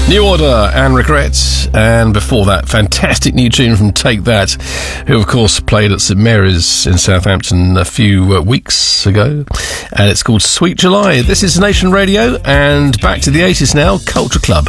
New Order and Regrets, and before that, fantastic new tune from Take That, who of course played at St Mary's in Southampton a few weeks ago, and it's called Sweet July. This is Nation Radio, and back to the 80s now, Culture Club.